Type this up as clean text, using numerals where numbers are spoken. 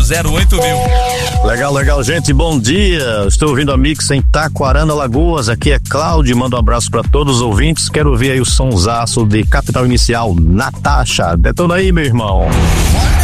08000. Legal, gente, bom dia. Estou ouvindo a Mix em Taquarana, Alagoas. Aqui é Cláudio, manda um abraço para todos os ouvintes. Quero ouvir aí o sonsaço de Capital Inicial, Natasha. Detona aí, meu irmão.